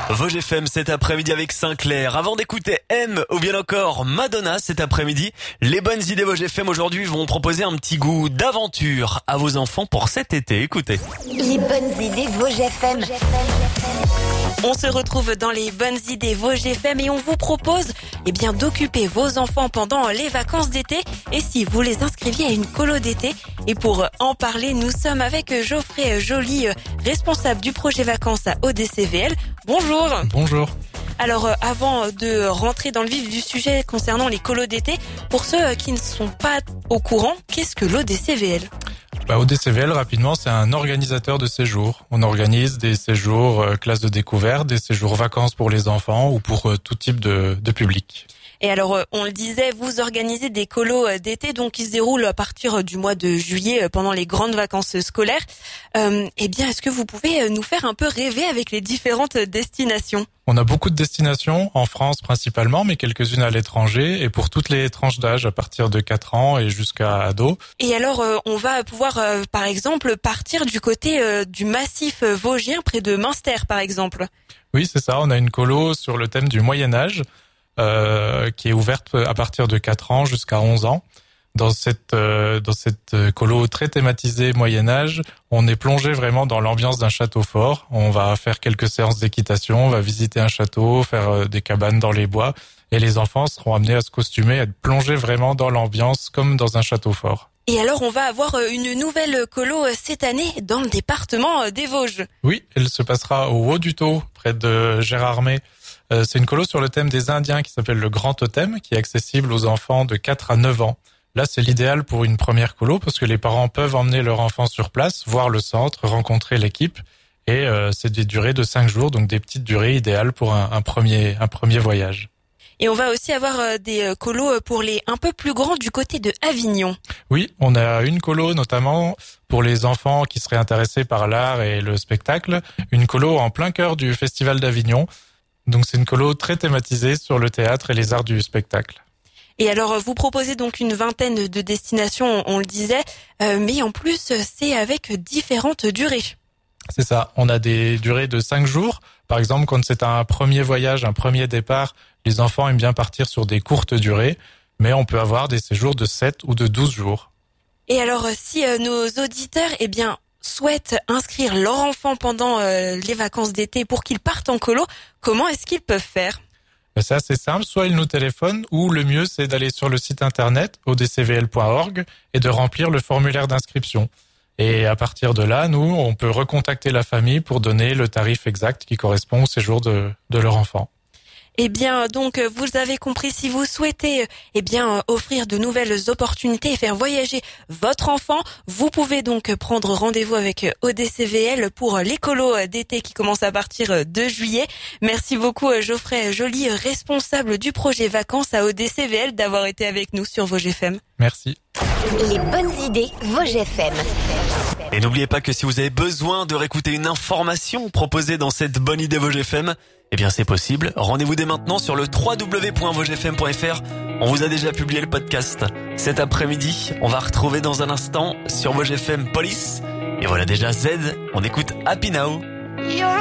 Vosges FM cet après-midi avec Sinclair. Avant d'écouter M ou bien encore Madonna cet après-midi, les bonnes idées Vosges FM aujourd'hui vont proposer un petit goût d'aventure à vos enfants pour cet été. Écoutez. Les bonnes idées Vosges FM. On se retrouve dans les bonnes idées Vosges FM et on vous propose d'occuper vos enfants pendant les vacances d'été et si vous les inscriviez à une colo d'été. Et pour en parler, nous sommes avec Geoffrey Joly, responsable du projet vacances à ODCVL. Bonjour. Bonjour. Alors avant de rentrer dans le vif du sujet concernant les colos d'été, pour ceux qui ne sont pas au courant, qu'est-ce que l'ODCVL ? ODCVL, rapidement, c'est un organisateur de séjours. On organise des séjours classes de découverte, des séjours vacances pour les enfants ou pour tout type de public. Et alors, on le disait, vous organisez des colos d'été, donc qui se déroulent à partir du mois de juillet pendant les grandes vacances scolaires. Est-ce que vous pouvez nous faire un peu rêver avec les différentes destinations ? On a beaucoup de destinations, en France principalement, mais quelques-unes à l'étranger, et pour toutes les tranches d'âge, à partir de 4 ans et jusqu'à ados. Et alors, on va pouvoir, par exemple, partir du côté du massif vosgien, près de Münster, par exemple. Oui, c'est ça, on a une colo sur le thème du Moyen-Âge, qui est ouverte à partir de 4 ans jusqu'à 11 ans. Dans cette colo très thématisée Moyen-Âge, on est plongé vraiment dans l'ambiance d'un château fort. On va faire quelques séances d'équitation, on va visiter un château, faire des cabanes dans les bois, et les enfants seront amenés à se costumer, à être plongés vraiment dans l'ambiance comme dans un château fort. Et alors, on va avoir une nouvelle colo cette année dans le département des Vosges. Oui, elle se passera au Haut-du-Taux, près de Gérardmer. C'est une colo sur le thème des Indiens qui s'appelle le Grand Totem, qui est accessible aux enfants de 4 à 9 ans. Là, c'est l'idéal pour une première colo parce que les parents peuvent emmener leur enfant sur place, voir le centre, rencontrer l'équipe. Et c'est des durées de 5 jours, donc des petites durées idéales pour un premier voyage. Et on va aussi avoir des colos pour les un peu plus grands du côté de Avignon. Oui, on a une colo notamment pour les enfants qui seraient intéressés par l'art et le spectacle. Une colo en plein cœur du Festival d'Avignon. Donc c'est une colo très thématisée sur le théâtre et les arts du spectacle. Et alors vous proposez donc une vingtaine de destinations, on le disait, mais en plus c'est avec différentes durées. C'est ça, on a des durées de 5 jours. Par exemple, quand c'est un premier voyage, un premier départ, les enfants aiment bien partir sur des courtes durées, mais on peut avoir des séjours de 7 ou de 12 jours. Et alors si nos auditeurs souhaitent inscrire leur enfant pendant les vacances d'été pour qu'ils partent en colo, comment est-ce qu'ils peuvent faire ? C'est assez simple, soit ils nous téléphonent ou le mieux c'est d'aller sur le site internet odcvl.org et de remplir le formulaire d'inscription. Et à partir de là, nous, on peut recontacter la famille pour donner le tarif exact qui correspond au séjour de leur enfant. Donc, vous avez compris, si vous souhaitez, offrir de nouvelles opportunités et faire voyager votre enfant, vous pouvez donc prendre rendez-vous avec ODCVL pour les colos d'été qui commencent à partir de juillet. Merci beaucoup, Geoffrey Joly, responsable du projet vacances à ODCVL, d'avoir été avec nous sur Vosges FM. Merci. Les bonnes idées Vosges FM. Et n'oubliez pas que si vous avez besoin de réécouter une information proposée dans cette bonne idée Vosges FM, c'est possible. Rendez-vous dès maintenant sur le www.vogesfm.fr. On vous a déjà publié le podcast cet après-midi. On va retrouver dans un instant sur Vosges FM Police. Et voilà déjà Z. On écoute Happy Now.